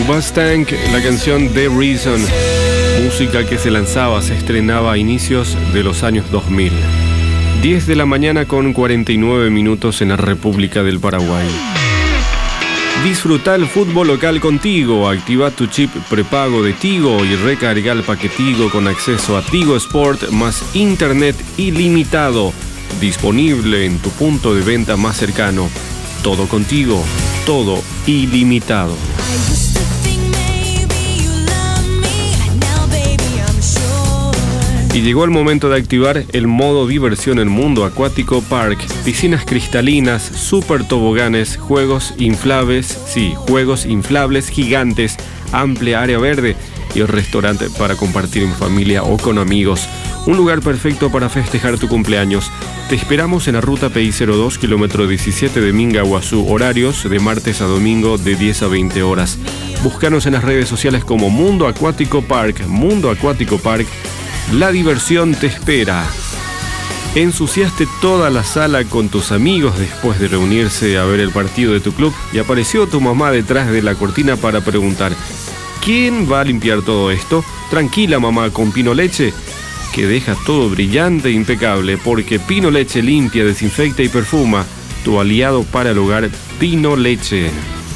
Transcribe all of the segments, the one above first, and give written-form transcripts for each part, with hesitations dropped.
Mustang, la canción The Reason, música que se lanzaba, se estrenaba a inicios de los años 2000. 10 de la mañana con 49 minutos en la República del Paraguay. Disfruta el fútbol local con Tigo. Activa tu chip prepago de Tigo y recarga el paquetigo con acceso a Tigo Sport más internet ilimitado. Disponible en tu punto de venta más cercano. Todo contigo, todo ilimitado. Y llegó el momento de activar el modo diversión en Mundo Acuático Park. Piscinas cristalinas, super toboganes, juegos inflables gigantes, amplia área verde y el restaurante para compartir en familia o con amigos. Un lugar perfecto para festejar tu cumpleaños. Te esperamos en la ruta PI02, kilómetro 17 de Mingaguazú. Horarios de martes a domingo de 10 a 20 horas. Búscanos en las redes sociales como Mundo Acuático Park. Mundo Acuático Park. La diversión te espera. Ensuciaste toda la sala con tus amigos después de reunirse a ver el partido de tu club y apareció tu mamá detrás de la cortina para preguntar: ¿quién va a limpiar todo esto? Tranquila, mamá, con Pino Leche, que deja todo brillante e impecable, porque Pino Leche limpia, desinfecta y perfuma. Tu aliado para el hogar, Pino Leche.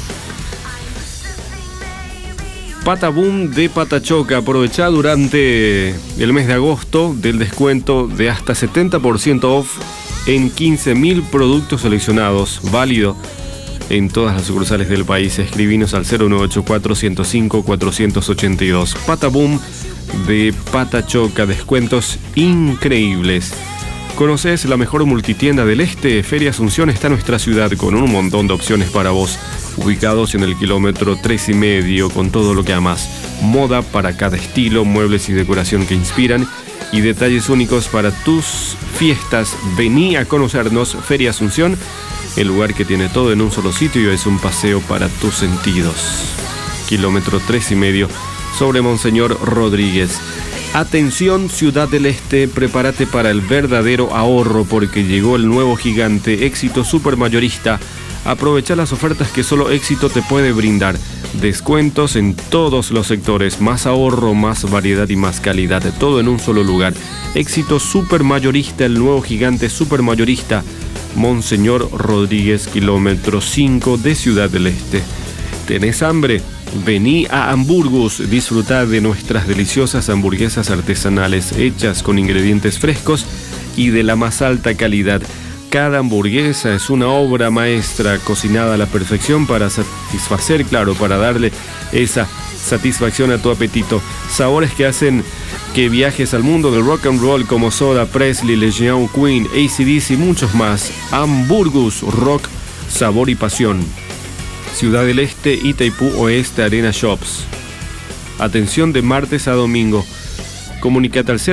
Pataboom de Patachoca. Aprovecha durante el mes de agosto del descuento de hasta 70% off en 15.000 productos seleccionados. Válido en todas las sucursales del país. Escribinos al 0984-105-482. Pataboom de Patachoca. Descuentos increíbles. ¿Conoces la mejor multitienda del este? Feria Asunción está en nuestra ciudad con un montón de opciones para vos. Ubicados en el kilómetro 3,5 con todo lo que amas. Moda para cada estilo, muebles y decoración que inspiran y detalles únicos para tus fiestas. Vení a conocernos. Feria Asunción, el lugar que tiene todo en un solo sitio y es un paseo para tus sentidos. Kilómetro 3,5 sobre Monseñor Rodríguez. Atención, Ciudad del Este, prepárate para el verdadero ahorro porque llegó el nuevo gigante Éxito Supermayorista. Aprovecha las ofertas que solo Éxito te puede brindar. Descuentos en todos los sectores, más ahorro, más variedad y más calidad. Todo en un solo lugar. Éxito Supermayorista, el nuevo gigante Supermayorista. Monseñor Rodríguez, kilómetro 5 de Ciudad del Este. ¿Tenés hambre? Vení a Hamburgus, disfrutá de nuestras deliciosas hamburguesas artesanales hechas con ingredientes frescos y de la más alta calidad. Cada hamburguesa es una obra maestra cocinada a la perfección para satisfacer, para darle esa satisfacción a tu apetito. Sabores que hacen que viajes al mundo del rock and roll como Soda, Presley, Legion, Queen, AC/DC y muchos más. Hamburgus, rock, sabor y pasión. Ciudad del Este, Itaipú Oeste, Arena Shops. Atención de martes a domingo. Comunicate al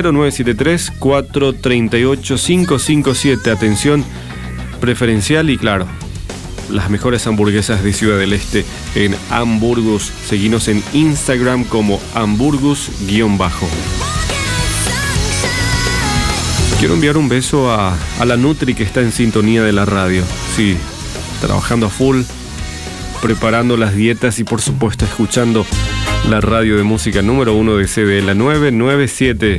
0973-438-557. Atención preferencial y claro, las mejores hamburguesas de Ciudad del Este en Hamburgus. Seguinos en Instagram como Hamburgus_. Quiero enviar un beso a la Nutri que está en sintonía de la radio. Sí, trabajando a full, preparando las dietas y por supuesto escuchando la radio de música número 1 de CD, la 997.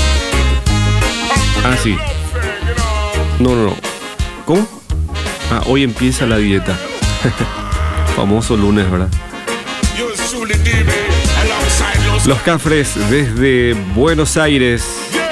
Ah, sí. No. ¿Cómo? Ah, hoy empieza la dieta. Famoso lunes, ¿verdad? Los Cafres desde Buenos Aires.